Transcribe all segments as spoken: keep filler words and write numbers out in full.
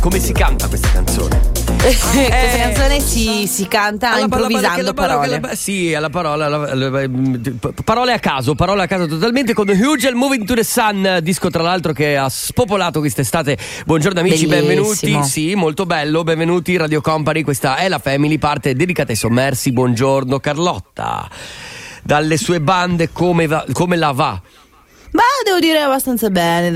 come si canta questa canzone? Questa Eh, canzone si, si canta alla- alla- improvvisando alla- parole. alla- sì, alla parola, alla- alla- parole a caso, parole a caso totalmente, con Huge and Moving to the Sun, disco tra l'altro che ha spopolato quest'estate. Buongiorno amici, Bellissimo. benvenuti. Sì, molto bello, benvenuti Radio Company, questa è la Family, parte dedicata ai sommersi. Buongiorno Carlotta. Dalle sue bande come, va, come la va? Ma devo dire abbastanza bene.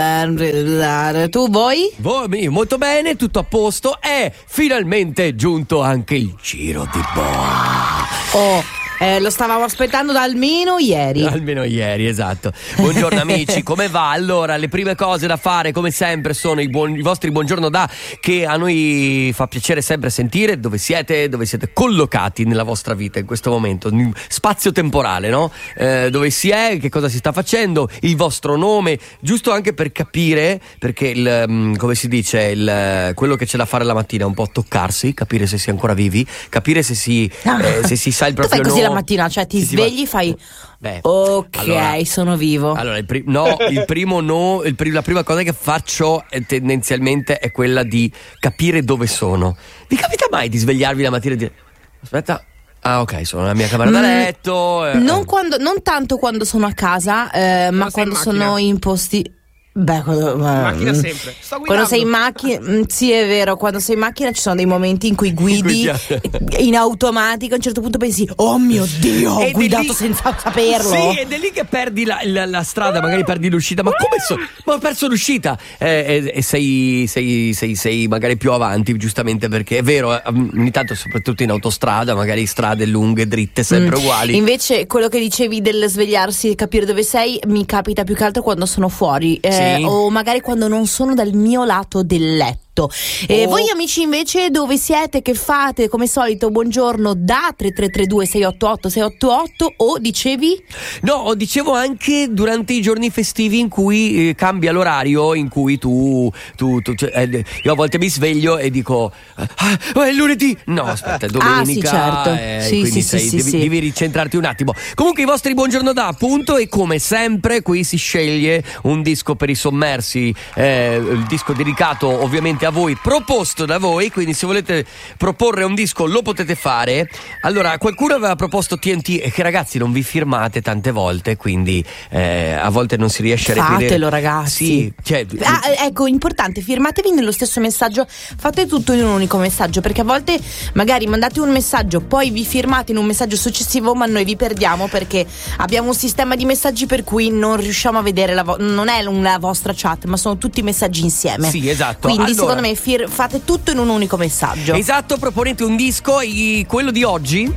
Tu vuoi? Voi, molto bene, tutto a posto. È finalmente giunto anche il giro di boa. Oh, eh, lo stavamo aspettando da almeno ieri. Almeno ieri, esatto. Buongiorno amici, come va? Allora, le prime cose da fare, come sempre, sono i, buon, i vostri buongiorno da, che a noi fa piacere sempre sentire. Dove siete, dove siete collocati nella vostra vita in questo momento, spazio temporale, no? Eh, dove si è, che cosa si sta facendo, il vostro nome, giusto anche per capire, perché il, come si dice, il, quello che c'è da fare la mattina è un po' toccarsi, capire se si è ancora vivi, capire se si, eh, se si sa il Tu proprio fai così nome. la mattina, cioè ti Sì, sì, svegli, ma- fai Beh, ok, allora- sono vivo. Allora, il pri- no, il primo no, il pri- la prima cosa che faccio è tendenzialmente è quella di capire dove sono. Vi capita mai di svegliarvi la mattina e dire aspetta, ah ok, sono nella mia camera da Mm, letto, eh, Non, quando, non tanto quando sono a casa, eh, ma sei quando in sono macchina. in posti. Beh, quando, In macchina sempre. Sto quando sei in guidando. macchina, mm, sì, è vero. Quando sei in macchina ci sono dei momenti in cui guidi Guidi- in automatico. A un certo punto pensi: oh mio Dio, ho Ed è guidato lì- senza saperlo. Sì, ed è lì che perdi la, la- la strada, magari perdi l'uscita. Ma come so? Ma ho perso l'uscita! Eh, e e sei, sei, sei, sei magari più avanti, giustamente, perché è vero, eh, ogni tanto, soprattutto in autostrada, magari strade lunghe, dritte, sempre Mm. uguali. Invece, quello che dicevi del svegliarsi e capire dove sei, mi capita più che altro quando sono fuori, eh, Sì. o magari quando non sono dal mio lato del letto. E Oh. voi amici invece dove siete, che fate? Come solito buongiorno da tre tre tre due sei otto otto sei otto otto, o dicevi? No, dicevo anche durante i giorni festivi in cui eh, cambia l'orario, in cui tu, tu, tu cioè, eh, io a volte mi sveglio e dico ah, è lunedì, no aspetta, è domenica, Ah, sì, certo. eh, Sì, quindi sì, sei- sì, devi, sì. devi ricentrarti un attimo. Comunque i vostri buongiorno da, appunto, e come sempre qui si sceglie un disco per i sommersi, eh, il disco dedicato ovviamente a voi, proposto da voi, quindi se volete proporre un disco lo potete fare. Allora, qualcuno aveva proposto T N T, e che ragazzi non vi firmate tante volte, quindi eh, a volte non si riesce a reperire. Fatelo, ragazzi. Sì, cioè, Ah, ecco, importante, firmatevi nello stesso messaggio, fate tutto in un unico messaggio, perché a volte magari mandate un messaggio, poi vi firmate in un messaggio successivo, ma noi vi perdiamo perché abbiamo un sistema di messaggi per cui non riusciamo a vedere la vo- non è la vostra chat, ma sono tutti messaggi insieme. Sì, esatto. Quindi Allora- secondo me fir- fate tutto in un unico messaggio. Esatto, proponete un disco. i- quello di oggi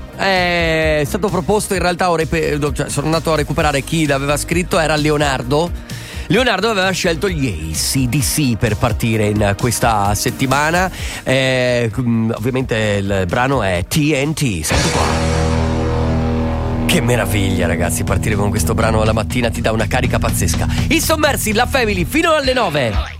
è stato proposto, in realtà ho repe- cioè, sono andato a recuperare chi l'aveva scritto, era Leonardo. Leonardo aveva scelto gli A C D C per partire in questa settimana. Eh, mm, ovviamente il brano è T N T. Senti qua. Che meraviglia, ragazzi, partire con questo brano alla mattina ti dà una carica pazzesca. I sommersi, la Family, fino alle nove.